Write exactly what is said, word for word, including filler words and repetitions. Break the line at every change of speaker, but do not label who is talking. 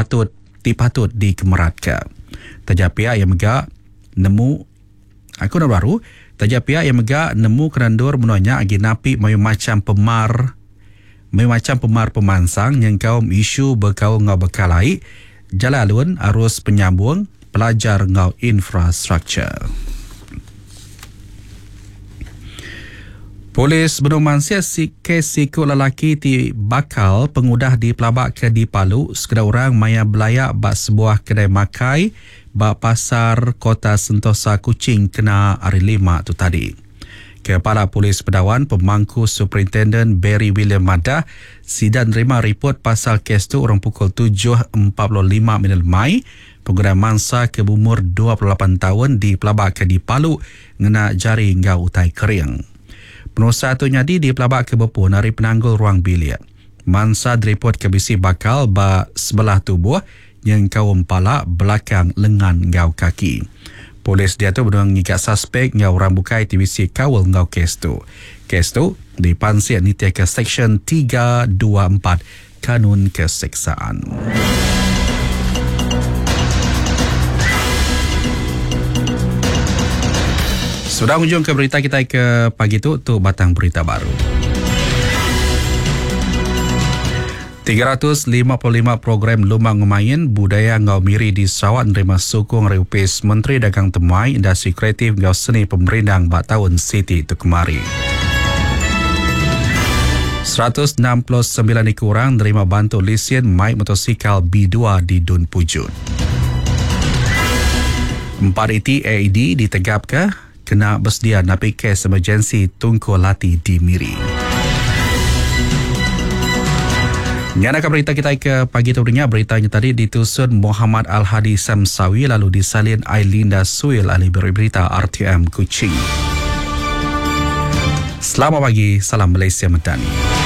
patut dipatut dikemeratkan. Tajak pihak yang megak nemu aku nak baru tajak pihak yang megak nemu kenandur menuanya agi napi mayu macam pemar mayu macam pemar pemansang yang kaum isu berkau ngau bekalai jalan alun arus penyambung pelajar ngau infrastruktur. Polis Benung Mansia kes sikut lelaki di bakal pengudah di pelabak ke di Palu sekedar orang maya belayak bak sebuah kedai makai bak pasar kota Sentosa Kuching kena hari lima tu tadi. Kepala Polis Bedawan Pemangku Superintenden Barry William Madah sidang nerima report pasal kes tu orang pukul tujuh empat puluh lima minit Mai pengguna mangsa ke umur dua puluh lapan tahun di pelabak ke di Palu ngena jari ngau utai kering. Penusa tu nyadi di pelabak ke Bepu nari penanggul ruang bilik. Mansa direport ke bisi bakal ba sebelah tubuh yang kaum palak belakang lengan ngau kaki. Polis dia tu berdua ngikat suspek ngau rambukai di bisi kawal ngau kes tu. Kes tu dipansir nitia ke Seksyen tiga dua empat Kanun Keseksaan. Sudah hujung ke berita kita ke pagi tu, tu batang berita baru. tiga ratus lima puluh lima program lumang ngemain budaya ngau miri di Sarawak nerima sokong reupis Menteri Dagang Temuai Industri Kreatif ngau seni pemerindang bak tahun Siti tu kemari. seratus enam puluh sembilan orang nerima bantu lesen maik motosikal B dua di Dun Pujut. empat E T A E D ditegap ke kena bersedia napi kes emergensi Tunku Lati di Miri. Nyanakan berita kita ke pagi tu dengar beritanya tadi ditusun Muhammad Al-Hadi Samsawi lalu disalin Ailinda Suil ahli berita R T M Kuching. Selamat pagi, salam Malaysia Madani.